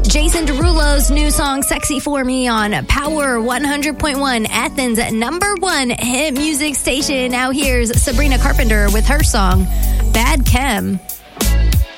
Jason Derulo's new song, Sexy For Me, on Power 100.1, Athens' #1 hit music station. Now here's Sabrina Carpenter with her song, Bad Chem.